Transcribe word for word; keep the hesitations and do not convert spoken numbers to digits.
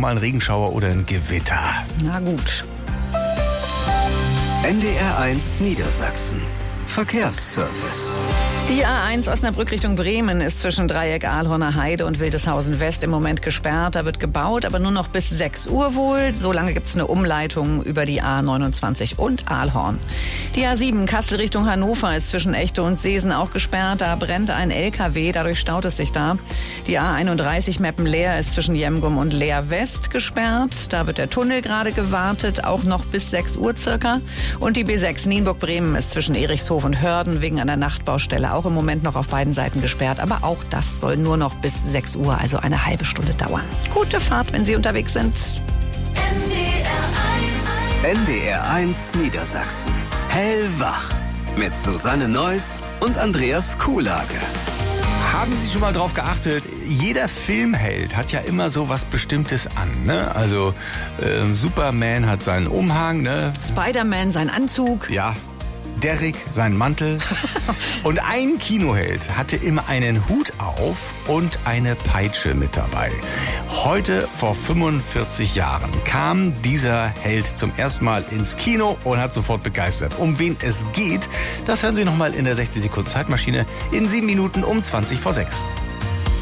mal ein Regenschauer oder ein Gewitter. Na gut. N D R eins Niedersachsen. Verkehrsservice. Die A eins Osnabrück Richtung Bremen ist zwischen Dreieck Ahlhorner Heide und Wildeshausen West im Moment gesperrt. Da wird gebaut, aber nur noch bis sechs Uhr wohl. So lange gibt es eine Umleitung über die A neunundzwanzig und Ahlhorn. Die A sieben Kassel Richtung Hannover ist zwischen Echte und Seesen auch gesperrt. Da brennt ein L K W, dadurch staut es sich da. Die A einunddreißig Meppen-Leer ist zwischen Jemgum und Leer West gesperrt. Da wird der Tunnel gerade gewartet, auch noch bis sechs Uhr circa. Und die B sechs Nienburg-Bremen ist zwischen Erichshof und Hörden wegen einer Nachtbaustelle auch im Moment noch auf beiden Seiten gesperrt. Aber auch das soll nur noch bis sechs Uhr, also eine halbe Stunde dauern. Gute Fahrt, wenn Sie unterwegs sind. N D R eins. N D R eins Niedersachsen. Hellwach. Mit Susanne Neuss und Andreas Kuhlage. Haben Sie schon mal drauf geachtet, jeder Filmheld hat ja immer so was Bestimmtes an, ne? Also ähm, Superman hat seinen Umhang, ne? Spider-Man, sein Anzug. Ja. Derrick, sein Mantel. Und ein Kinoheld hatte immer einen Hut auf und eine Peitsche mit dabei. Heute, vor fünfundvierzig Jahren, kam dieser Held zum ersten Mal ins Kino und hat sofort begeistert. Um wen es geht, das hören Sie nochmal in der sechzig Sekunden Zeitmaschine in sieben Minuten um zwanzig vor sechs.